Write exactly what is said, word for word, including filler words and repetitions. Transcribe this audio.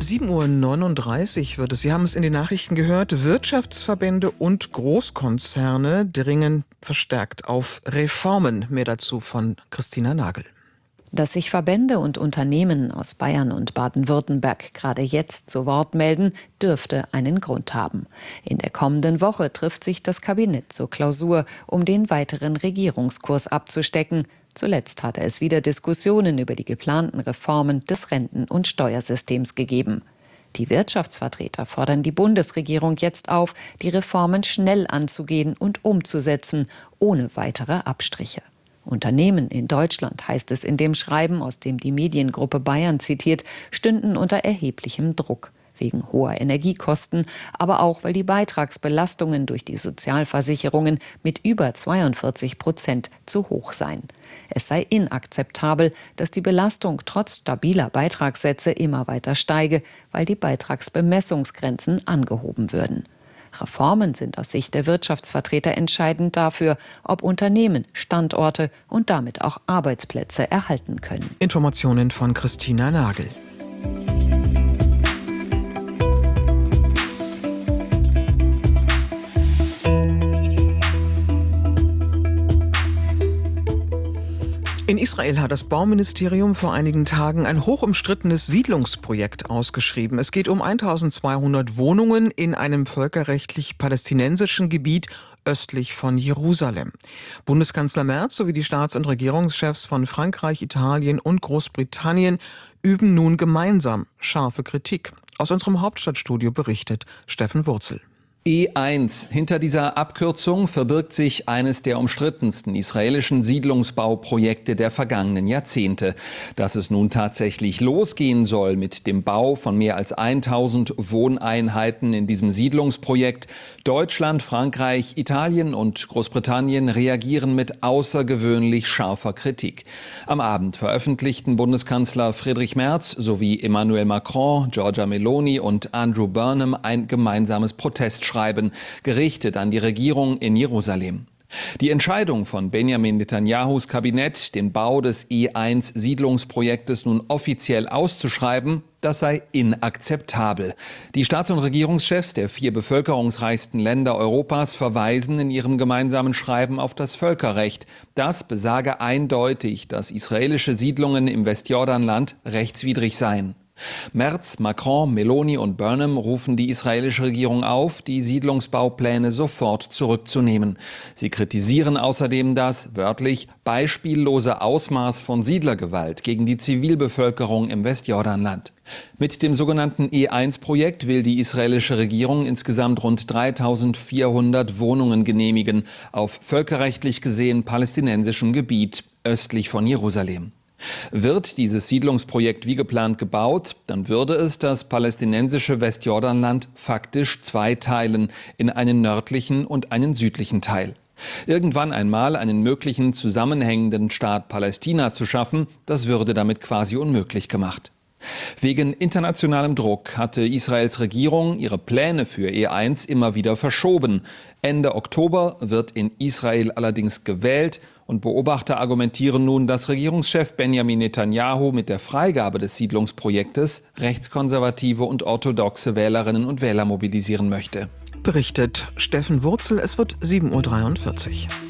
sieben Uhr neununddreißig wird es. Sie haben es in den Nachrichten gehört. Wirtschaftsverbände und Großkonzerne dringen verstärkt auf Reformen. Mehr dazu von Christina Nagel. Dass sich Verbände und Unternehmen aus Bayern und Baden-Württemberg gerade jetzt zu Wort melden, dürfte einen Grund haben. In der kommenden Woche trifft sich das Kabinett zur Klausur, um den weiteren Regierungskurs abzustecken. Zuletzt hatte es wieder Diskussionen über die geplanten Reformen des Renten- und Steuersystems gegeben. Die Wirtschaftsvertreter fordern die Bundesregierung jetzt auf, die Reformen schnell anzugehen und umzusetzen, ohne weitere Abstriche. Unternehmen in Deutschland, heißt es in dem Schreiben, aus dem die Mediengruppe Bayern zitiert, stünden unter erheblichem Druck. Wegen hoher Energiekosten, aber auch, weil die Beitragsbelastungen durch die Sozialversicherungen mit über zweiundvierzig Prozent zu hoch seien. Es sei inakzeptabel, dass die Belastung trotz stabiler Beitragssätze immer weiter steige, weil die Beitragsbemessungsgrenzen angehoben würden. Reformen sind aus Sicht der Wirtschaftsvertreter entscheidend dafür, ob Unternehmen Standorte und damit auch Arbeitsplätze erhalten können. Informationen von Christina Nagel. In Israel hat das Bauministerium vor einigen Tagen ein hochumstrittenes Siedlungsprojekt ausgeschrieben. Es geht um eintausendzweihundert Wohnungen in einem völkerrechtlich-palästinensischen Gebiet östlich von Jerusalem. Bundeskanzler Merz sowie die Staats- und Regierungschefs von Frankreich, Italien und Großbritannien üben nun gemeinsam scharfe Kritik. Aus unserem Hauptstadtstudio berichtet Steffen Wurzel. E eins. Hinter dieser Abkürzung verbirgt sich eines der umstrittensten israelischen Siedlungsbauprojekte der vergangenen Jahrzehnte. Dass es nun tatsächlich losgehen soll mit dem Bau von mehr als tausend Wohneinheiten in diesem Siedlungsprojekt. Deutschland, Frankreich, Italien und Großbritannien reagieren mit außergewöhnlich scharfer Kritik. Am Abend veröffentlichten Bundeskanzler Friedrich Merz sowie Emmanuel Macron, Giorgia Meloni und Andrew Burnham ein gemeinsames Protestschreiben, gerichtet an die Regierung in Jerusalem. Die Entscheidung von Benjamin Netanyahus Kabinett, den Bau des E eins Siedlungsprojektes nun offiziell auszuschreiben, das sei inakzeptabel. Die Staats- und Regierungschefs der vier bevölkerungsreichsten Länder Europas verweisen in ihrem gemeinsamen Schreiben auf das Völkerrecht. Das besage eindeutig, dass israelische Siedlungen im Westjordanland rechtswidrig seien. Merz, Macron, Meloni und Burnham rufen die israelische Regierung auf, die Siedlungsbaupläne sofort zurückzunehmen. Sie kritisieren außerdem das, wörtlich, beispiellose Ausmaß von Siedlergewalt gegen die Zivilbevölkerung im Westjordanland. Mit dem sogenannten E eins Projekt will die israelische Regierung insgesamt rund dreitausendvierhundert Wohnungen genehmigen, auf völkerrechtlich gesehen palästinensischem Gebiet östlich von Jerusalem. Wird dieses Siedlungsprojekt wie geplant gebaut, dann würde es das palästinensische Westjordanland faktisch zweiteilen in einen nördlichen und einen südlichen Teil. Irgendwann einmal einen möglichen zusammenhängenden Staat Palästina zu schaffen, das würde damit quasi unmöglich gemacht. Wegen internationalem Druck hatte Israels Regierung ihre Pläne für E eins immer wieder verschoben. Ende Oktober wird in Israel allerdings gewählt und Beobachter argumentieren nun, dass Regierungschef Benjamin Netanyahu mit der Freigabe des Siedlungsprojektes rechtskonservative und orthodoxe Wählerinnen und Wähler mobilisieren möchte. Berichtet Steffen Wurzel, es wird sieben Uhr dreiundvierzig.